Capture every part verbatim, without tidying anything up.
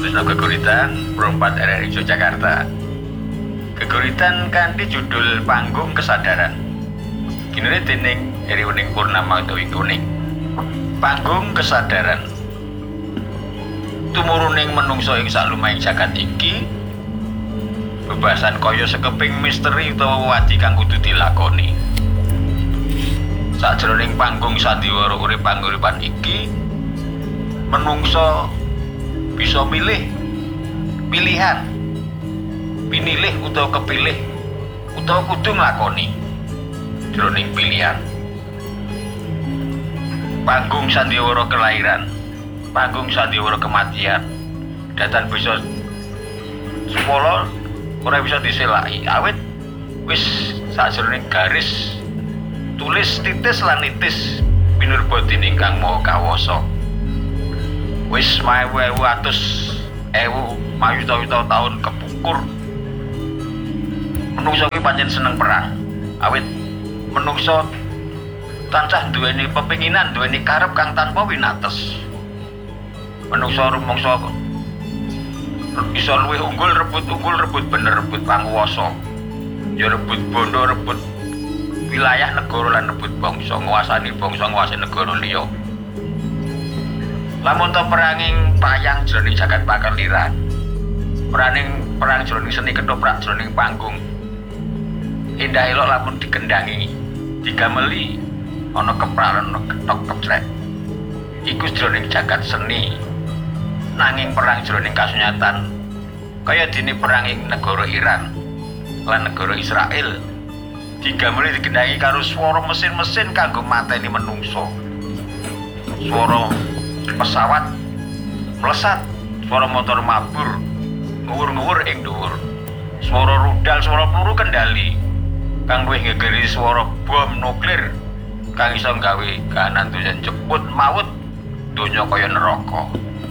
Trisno Geguritan, Perempat R R I Yogyakarta. Geguritan kanthi judul Panggung Kesadaran. Kinure dening Eri Wening Purnama utawi Kuning. Panggung Kesadaran. Tumuruning menungso ing salumahing jagat iki, bebasan kaya sekeping misteri utawa wadi kang kudu dilakoni. Sajroning panggung sandiwara urip panguripan iki, menungso bisa milih pilihan, pinilih utawa kepilih utawa kudu nglakoni jroning pilihan. Panggung sandiwara kelahiran, panggung sandiwara kematian, datan bisa sepolo ora bisa diselaki awit wis sajroning garis tulis titis lan nitis pinurbotin ingkang maha kawasa. Wis mawu atus ewu mayuta-yuta taun kepungkur menungso iki pancen seneng perang awit menungso tansah duweni pepinginan, duweni karep kang tanpa winates. Menungso rumangsa bisa luwih unggul, rebut unggul, rebut bener, rebut panguwasa, ya rebut bondo, rebut wilayah negara lan rebut bangsa, nguasani bangsa, nguasani negara liya. Lamun to peranging payang jroning jagat pakeliran, peranging perang jroning seni ketoprak jroning panggung, indah elok lamun dikendangi, digameli ana kepralan, ana ketok keprek. Iku jroning jagat seni. Nanging perang jroning kasunyatan kaya dene perang ing negara Iran lan negara Israel digameli digendhangi karo swara mesin-mesin kanggo mateni menungso. Swara pesawat melesat, swara motor mabur nguwur-nguwur ing dhuwur, swara rudal, swara peluru kendali kang luwih ngegeri swara bom nuklir kang iso gawe kahanan donya jeput maut donya kaya neraka.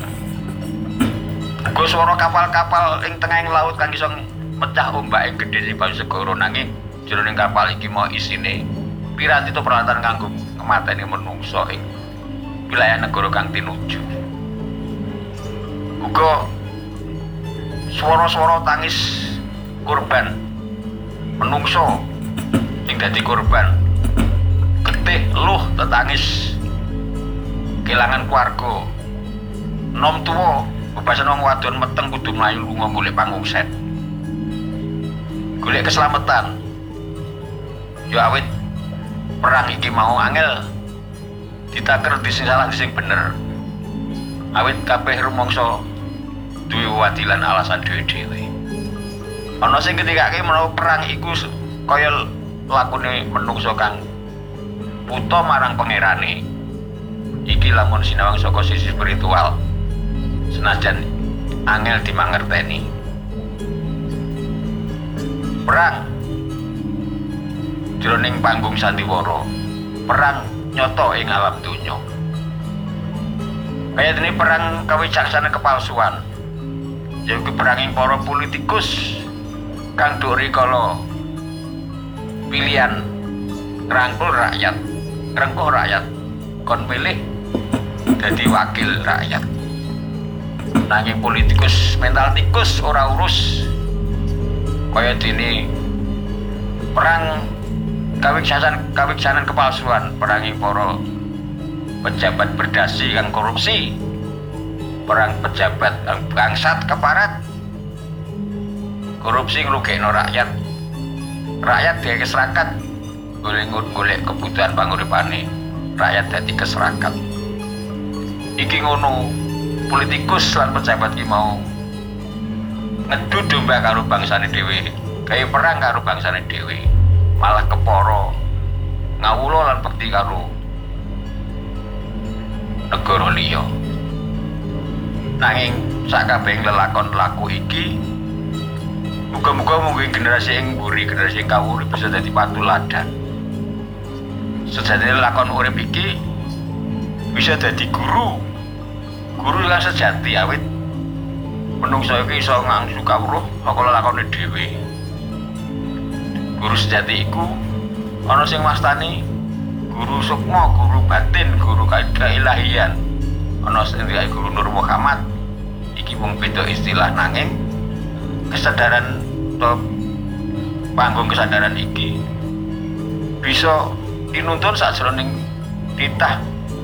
Uga swara kapal-kapal ing tengahing laut kang iso mecah ombak ing gedhe sing segara, nanging jroning kapal iki mau isine piranti to peralatan kanggo mateni menungso ing wilayah negara kang tinuju. Uga swara-swara tangis korban menungso sing dadi korban, getih luh tetangis kelangan keluarga, nom tuwa bebasan wong wadon meteng kudu mlayu lunga golek pangungset, golek keselamatan. Ya awit perang iki mau angel ditaker di sing salah di sing bener, awit kabeh rumangsa duwe wadilan alasan dhewe-dhewe. Ana sing ngendikake menawa perang iku kaya lakune menungso kang buta marang pangerane. Iki lamun sinawang saka sisi spiritual, senajan angel dimangerteni. Perang jroning panggung sandiwara, perang nyoto ing alam donya. Kaya dene perang kawicaksanan kepalsuan, yaiku peranging para politikus kang do rikala pilihan ngrangkul rakyat, ngrengkuh rakyat kon pilih dadi wakil rakyat. Nanging politikus mental tikus ora urus kaya dene perang kawicaksanan kawicaksanan kepalsuan, peranging para pejabat berdasi kang korupsi, perang pejabat kang bangsat keparat, korupsi ngrugekno rakyat, rakyat dhewe keserakat golek-golek kebutuhan panguripane, rakyat dadi keserakat. Iki ngono, politikus lan pejabat iki mau ngedu domba karo bangsane dhewe, kaya perang karo bangsane dhewe, malah kepara ngawula lan bekti karo negara liya. Nanging sakabehing lelakon laku iki muga-muga mungkin generasi yang mburi, generasi yang kawuri bisa dadi patuladan. Sejatine lakon urip iki bisa dadi guru, guru kang sejati awit menungso iki iso ngangsu kawruh saka lakone dhewe. Guru sejati iku ana sing mastani guru sukma, guru batin, guru kailahian. Ana sing guru Nur Muhammad iki mung beda istilah nanging kesadaran atau panggung kesadaran iki bisa dinuntun sajroning titah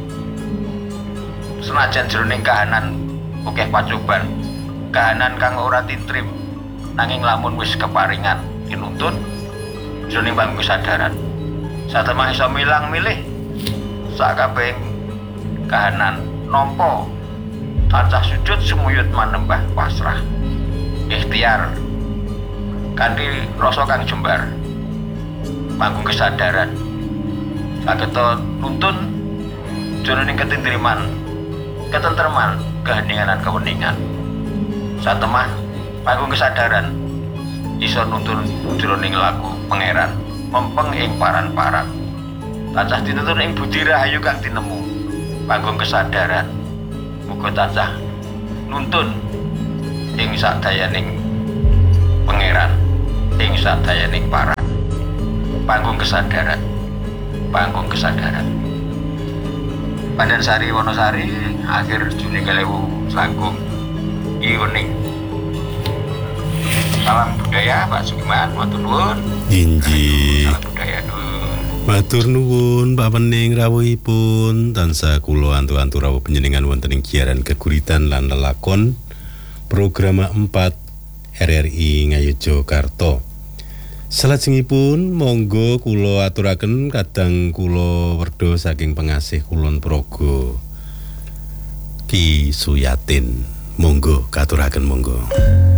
senajan jroning kahanan akeh pacoban kahanan kang ora titrim nanging lamun wis keparingan dinuntun jroning panggung kesadaran satemah iso milang milih sakabehing kahanan nampa tansah sujud sumuyut manembah pasrah ikhtiar kanthi rasa kang jembar panggung kesadaran sageta nuntun jroning ketindriman ketentreman keheningan lan keweningan satemah panggung kesadaran iso nuntun jroning laku pangeran mempeng ing paran-paran tansah dituntun ing budi rahayu kang tinemu panggung kesadaran muga tansah nuntun ing sadayaning pangeran ing sadayaning paran panggung kesadaran panggung kesadaran Pandansari Wonosari akhir Juni Kalewu Selangkung Ioning. Salam budaya Pak Sugiman, matur nuwun. Inji. Salam budaya nuwun. Matur nuwun Pak Pening rawuhipun tansah kula antu-antu rawuh panjenengan wonten ing giaran geguritan lan lelakon program empat R R I Ngayogyakarta. Salajengipun monggo kula aturaken kadang kula werda saking pengasih Kulon Progo Ki Suyatin. Monggo katuraken monggo.